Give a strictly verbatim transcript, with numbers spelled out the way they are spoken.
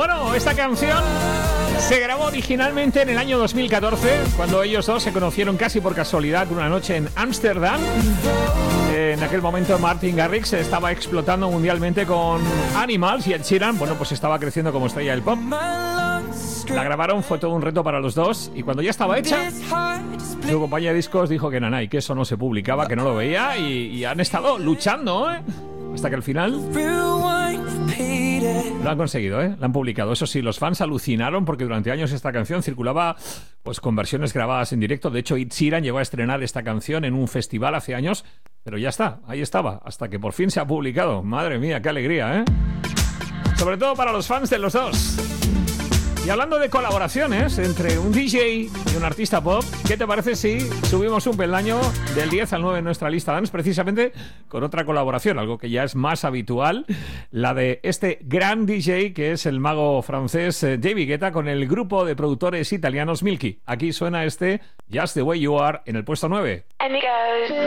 Bueno, esta canción se grabó originalmente en el año dos mil catorce, cuando ellos dos se conocieron casi por casualidad una noche en Ámsterdam. En aquel momento Martin Garrix estaba explotando mundialmente con Animals y Ed Sheeran, bueno, pues estaba creciendo como estrella del pop. La grabaron, fue todo un reto para los dos, y cuando ya estaba hecha, su compañía de discos dijo que nanay, que eso no se publicaba, que no lo veía, y, y han estado luchando, ¿eh? Hasta que al final lo han conseguido, ¿eh? La han publicado. Eso sí, los fans alucinaron porque durante años esta canción circulaba pues con versiones grabadas en directo. De hecho, Ed Sheeran llegó a estrenar esta canción en un festival hace años, pero ya está, ahí estaba, hasta que por fin se ha publicado. Madre mía, qué alegría, ¿eh? Sobre todo para los fans de los dos. Y hablando de colaboraciones entre un D J y un artista pop, ¿qué te parece si subimos un peldaño del diez al nueve en nuestra lista Dance, precisamente con otra colaboración, algo que ya es más habitual, la de este gran D J que es el mago francés eh, David Guetta con el grupo de productores italianos Milky? Aquí suena este Just the Way You Are en el puesto nueve.